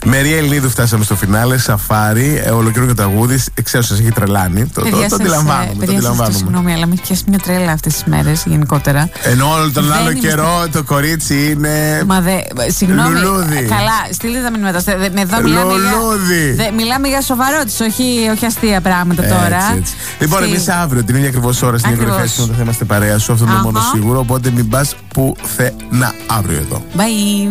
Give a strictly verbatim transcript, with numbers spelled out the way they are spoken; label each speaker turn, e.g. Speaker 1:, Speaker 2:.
Speaker 1: Μερία Ελληνίδου, φτάσαμε στο φινάλε. Σαφάρι, ε, ολοκλήρωνε το τραγούδι. Ξέρω σα έχει τρελάνει. Το, το, το αντιλαμβάνομαι. Το αντιλαμβάνομαι.
Speaker 2: Συγγνώμη, αλλά με έχει πιάσει μια τρέλα αυτές τις μέρες γενικότερα.
Speaker 1: Ενώ όλο τον άλλο καιρό στο... το κορίτσι είναι.
Speaker 2: Μα δε. Συγγνώμη.
Speaker 1: Λουλούδι.
Speaker 2: Καλά, στείλτε τα μηνύματα. Εδώ μιλάμε για, δε, μιλάμε για σοβαρότητα, όχι, όχι αστεία πράγματα
Speaker 1: έτσι,
Speaker 2: τώρα.
Speaker 1: Έτσι. Λοιπόν,
Speaker 2: Στη...
Speaker 1: εμείς αύριο την ίδια ακριβώς ώρα στην ίδια θέση θα είμαστε παρέα σου. Αυτό είναι το μόνο σίγουρο. Οπότε μην πας πουθενά αύριο εδώ.
Speaker 2: Bye.